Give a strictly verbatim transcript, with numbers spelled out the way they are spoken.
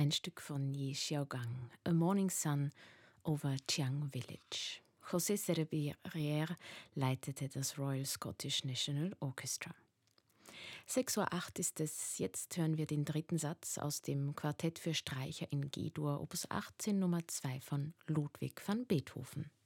ein Stück von Yi Xiaogang, A Morning Sun over Chiang Village. José Cerebriere leitete das Royal Scottish National Orchestra. sechs Uhr acht ist es, jetzt hören wir den dritten Satz aus dem Quartett für Streicher in G-Dur, Opus achtzehn, Nummer zwei von Ludwig van Beethoven.